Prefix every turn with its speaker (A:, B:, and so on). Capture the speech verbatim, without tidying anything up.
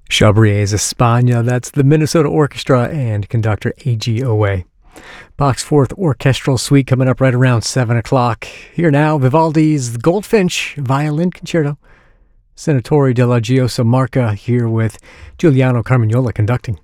A: Chabriers España, that's the Minnesota Orchestra and conductor A G Owe. Bach's Fourth Orchestral Suite coming up right around seven o'clock. Here now, Vivaldi's Goldfinch Violin Concerto. Senatori della Giosa Marca here with Giuliano Carmignola conducting.